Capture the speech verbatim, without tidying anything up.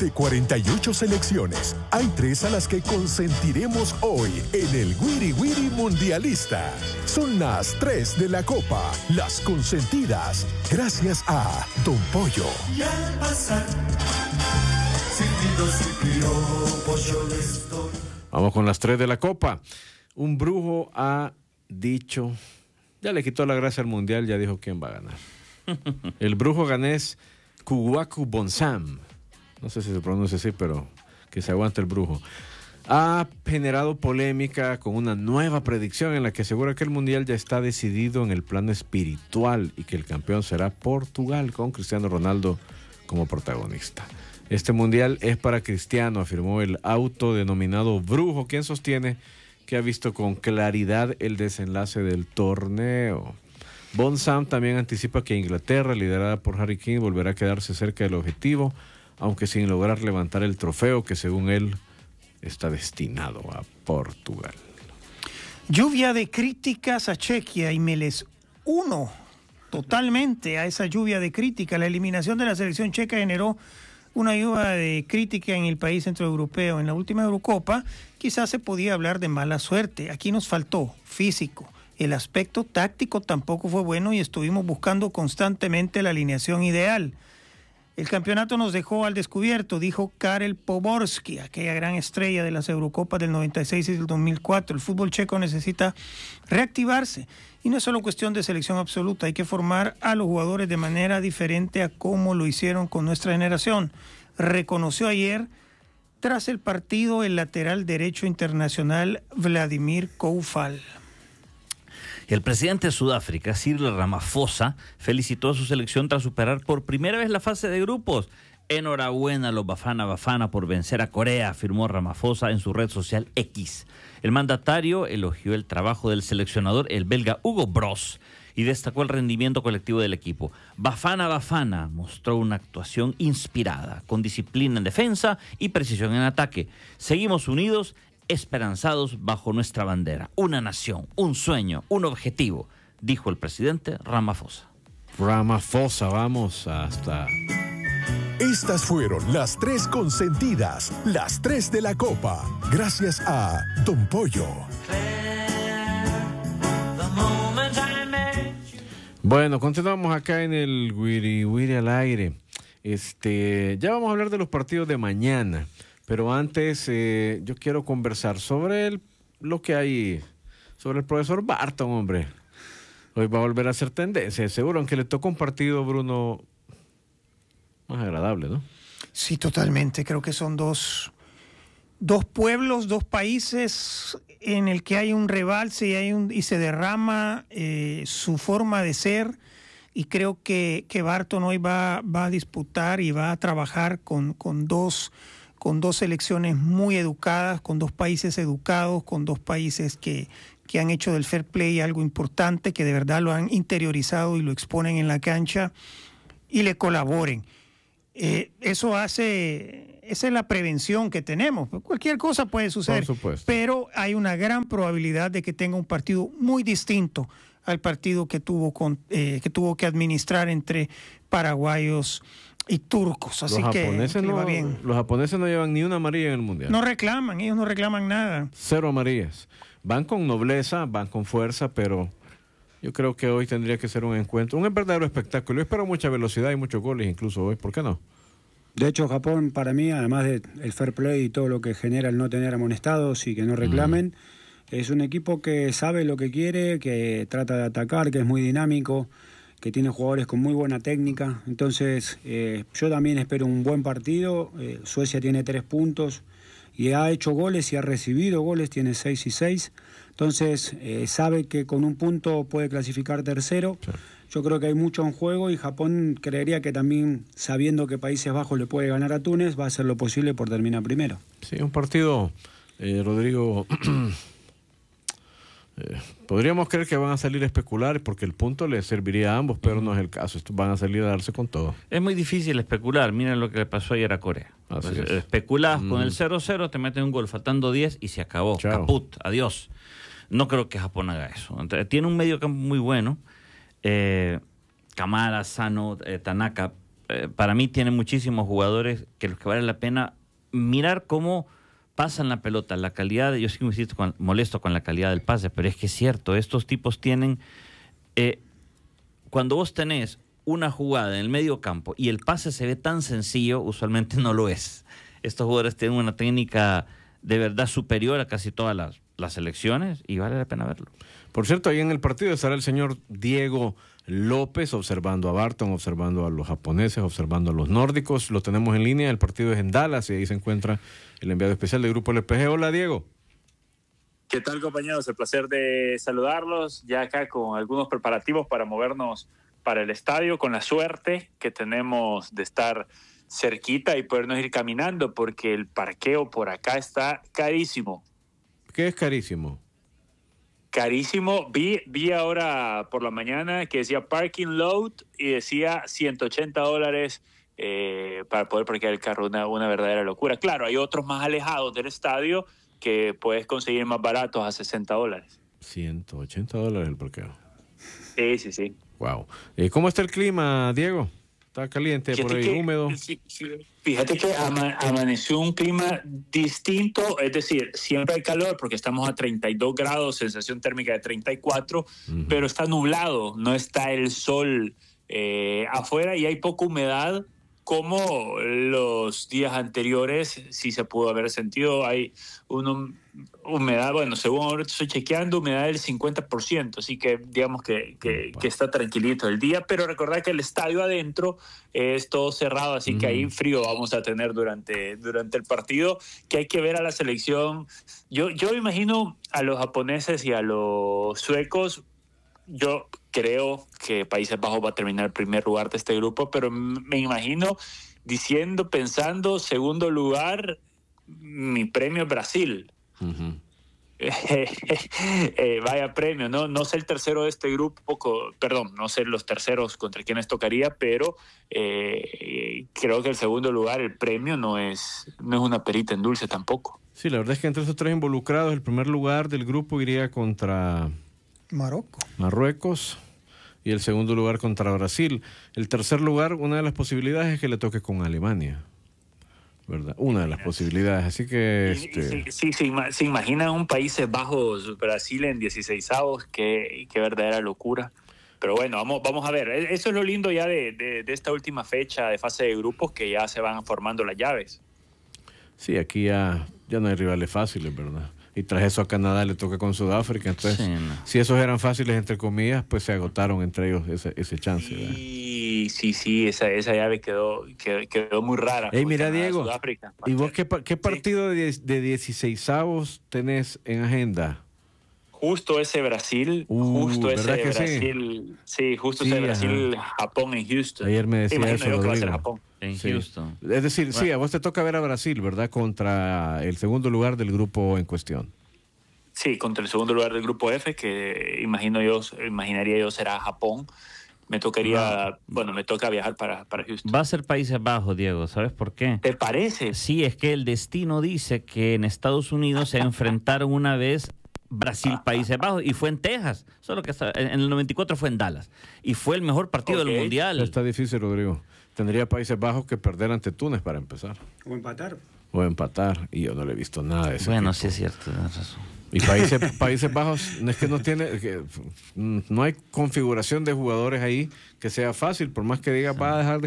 De cuarenta y ocho selecciones, hay tres a las que consentiremos hoy en el Wiri Wiri Mundialista. Son las tres de la Copa, las consentidas, gracias a Don Pollo. Y al pasar, silbidos y piropos yo les estoy. Vamos con las tres de la Copa. Un brujo ha dicho, ya le quitó la gracia al Mundial, ya dijo quién va a ganar. El brujo ganés Kuwaku Bonsam, no sé si se pronuncia así, pero que se aguante el brujo, ha generado polémica con una nueva predicción en la que asegura que el Mundial ya está decidido en el plano espiritual y que el campeón será Portugal, con Cristiano Ronaldo como protagonista. Este Mundial es para Cristiano, afirmó el autodenominado brujo, quien sostiene que ha visto con claridad el desenlace del torneo. Bonsam también anticipa que Inglaterra, liderada por Harry Kane, volverá a quedarse cerca del objetivo, aunque sin lograr levantar el trofeo que según él está destinado a Portugal. Lluvia de críticas a Chequia y me les uno totalmente a esa lluvia de crítica. La eliminación de la selección checa generó una lluvia de crítica en el país centroeuropeo. En la última Eurocopa quizás se podía hablar de mala suerte. Aquí nos faltó físico. El aspecto táctico tampoco fue bueno y estuvimos buscando constantemente la alineación ideal. El campeonato nos dejó al descubierto, dijo Karel Poborský, aquella gran estrella de las Eurocopas del noventa y seis y del dos mil cuatro. El fútbol checo necesita reactivarse y no es solo cuestión de selección absoluta, hay que formar a los jugadores de manera diferente a como lo hicieron con nuestra generación. Reconoció ayer, tras el partido, el lateral derecho internacional Vladimir Koufal. El presidente de Sudáfrica, Cyril Ramaphosa, felicitó a su selección tras superar por primera vez la fase de grupos. Enhorabuena a los Bafana Bafana por vencer a Corea, afirmó Ramaphosa en su red social X. El mandatario elogió el trabajo del seleccionador, el belga Hugo Broos, y destacó el rendimiento colectivo del equipo. Bafana Bafana mostró una actuación inspirada, con disciplina en defensa y precisión en ataque. Seguimos unidos, esperanzados bajo nuestra bandera. Una nación, un sueño, un objetivo, dijo el presidente Ramaphosa. Ramaphosa, vamos hasta... Estas fueron las tres consentidas, las tres de la Copa, gracias a Don Pollo. Bueno, continuamos acá en el Wiri Wiri al aire. Este, ya vamos a hablar de los partidos de mañana. Pero antes, eh, yo quiero conversar sobre el, lo que hay, sobre el profesor Barton, hombre. Hoy va a volver a hacer tendencia. Seguro, aunque le toca un partido, Bruno, más agradable, ¿no? Sí, totalmente. Creo que son dos, dos pueblos, dos países en el que hay un rebalse y, hay un, y se derrama eh, su forma de ser. Y creo que, que Barton hoy va, va a disputar y va a trabajar con, con dos... con dos selecciones muy educadas, con dos países educados, con dos países que, que han hecho del fair play algo importante, que de verdad lo han interiorizado y lo exponen en la cancha y le colaboren. Eh, eso hace, esa es la prevención que tenemos. Cualquier cosa puede suceder, por supuesto, pero hay una gran probabilidad de que tenga un partido muy distinto al partido que tuvo, con, eh, que, tuvo que administrar entre paraguayos y turcos, así los que, japoneses que le va no, bien. Los japoneses no llevan ni una amarilla en el Mundial. No reclaman, ellos no reclaman nada. Cero amarillas. Van con nobleza, van con fuerza, pero yo creo que hoy tendría que ser un encuentro, un verdadero espectáculo. Yo espero mucha velocidad y muchos goles incluso hoy, ¿por qué no? De hecho, Japón, para mí, además del fair play y todo lo que genera el no tener amonestados y que no reclamen, mm. es un equipo que sabe lo que quiere, que trata de atacar, que es muy dinámico, que tiene jugadores con muy buena técnica. Entonces, eh, yo también espero un buen partido. Eh, Suecia tiene tres puntos y ha hecho goles y ha recibido goles, tiene seis y seis. Entonces, eh, sabe que con un punto puede clasificar tercero. Sí. Yo creo que hay mucho en juego y Japón creería que también, sabiendo que Países Bajos le puede ganar a Túnez, va a hacer lo posible por terminar primero. Sí, un partido, eh, Rodrigo... Eh, podríamos creer que van a salir a especular porque el punto les serviría a ambos, pero no es el caso. Estos van a salir a darse con todo. Es muy difícil especular. Miren lo que le pasó ayer a Corea. Así pues, es. Especulás mm. con el cero cero, te meten un gol faltando diez y se acabó. Chao. Caput, adiós. No creo que Japón haga eso. Entonces, tiene un medio campo muy bueno. Eh, Kamara, Sano, eh, Tanaka, eh, para mí tiene muchísimos jugadores que los que vale la pena mirar cómo pasan la pelota, la calidad, yo sí me insisto con, molesto con la calidad del pase, pero es que es cierto, estos tipos tienen, eh, cuando vos tenés una jugada en el medio campo y el pase se ve tan sencillo, usualmente no lo es. Estos jugadores tienen una técnica de verdad superior a casi todas las, las selecciones y vale la pena verlo. Por cierto, ahí en el partido estará el señor Diego López observando a Barton, observando a los japoneses, observando a los nórdicos. Lo tenemos en línea, el partido es en Dallas y ahí se encuentra el enviado especial del Grupo L P G. Hola, Diego. ¿Qué tal, compañeros? El placer de saludarlos ya acá con algunos preparativos para movernos para el estadio, con la suerte que tenemos de estar cerquita y podernos ir caminando porque el parqueo por acá está carísimo. ¿Qué es carísimo? Carísimo. Vi, vi ahora por la mañana que decía parking load y decía ciento ochenta dólares eh, para poder parquear el carro. Una, una verdadera locura. Claro, hay otros más alejados del estadio que puedes conseguir más baratos a sesenta dólares. ciento ochenta dólares el parqueo. Sí, sí, sí. Wow. Eh, ¿Cómo está el clima, Diego? ¿Está caliente, Fíjate por ahí, que, húmedo? Fíjate que ama, amaneció un clima distinto, es decir, siempre hay calor porque estamos a treinta y dos grados, sensación térmica de treinta y cuatro, uh-huh. Pero está nublado, no está el sol eh, afuera y hay poca humedad como los días anteriores. Sí se pudo haber sentido, hay una humedad, bueno, según ahora estoy chequeando, humedad del cincuenta por ciento, así que digamos que, que, que está tranquilito el día, pero recordad que el estadio adentro es todo cerrado, así mm. que ahí frío vamos a tener durante, durante el partido, que hay que ver a la selección. Yo, yo imagino a los japoneses y a los suecos. Yo creo que Países Bajos va a terminar el primer lugar de este grupo, pero me imagino diciendo, pensando, segundo lugar, mi premio es Brasil. Uh-huh. eh, vaya premio, no, no sé el tercero de este grupo, co, perdón, no sé los terceros contra quienes tocaría, pero eh, creo que el segundo lugar, el premio, no es, no es una perita en dulce tampoco. Sí, la verdad es que entre esos tres involucrados, el primer lugar del grupo iría contra Marruecos. Marruecos y el segundo lugar contra Brasil. El tercer lugar, una de las posibilidades es que le toque con Alemania, ¿verdad? Una de las posibilidades, así que... Este... Sí, sí, sí, se imagina un Países Bajos, Brasil en dieciseisavos, qué, qué verdadera locura. Pero bueno, vamos, vamos a ver, eso es lo lindo ya de, de, de esta última fecha de fase de grupos, que ya se van formando las llaves. Sí, aquí ya, ya no hay rivales fáciles, ¿verdad? Y tras eso a Canadá le toca con Sudáfrica, entonces sí, no. Si esos eran fáciles entre comillas, pues se agotaron entre ellos ese, ese chance, ¿verdad? Sí, sí, sí, esa, esa llave quedó, quedó, quedó muy rara. Ey, mira, Diego, ¿y vos qué, qué partido sí. de, de dieciseisavos tenés en agenda? Justo ese Brasil, uh, justo ese Brasil, sí? sí, justo sí, ese Brasil-Japón en Houston. Ayer me decía eso, yo que va a ser Japón. En sí. Houston. Es decir, bueno. Sí, a vos te toca ver a Brasil, ¿verdad? Contra el segundo lugar del grupo en cuestión. Sí, contra el segundo lugar del grupo F, que imagino yo, imaginaría yo será Japón. Me tocaría, no. bueno, me toca viajar para, para Houston. Va a ser Países Bajos, Diego, ¿sabes por qué? ¿Te parece? Sí, es que el destino dice que en Estados Unidos se enfrentaron una vez Brasil, Países Bajos, y fue en Texas, solo que en el noventa y cuatro fue en Dallas, y fue el mejor partido okay. del Mundial. Está difícil, Rodrigo. Tendría Países Bajos que perder ante Túnez para empezar. O empatar. O empatar, y yo no le he visto nada de eso. Bueno, equipo. Sí es cierto, tienes razón. Y Países, Países Bajos, es que no tiene, que no hay configuración de jugadores ahí que sea fácil, por más que diga, sí. va a dejar de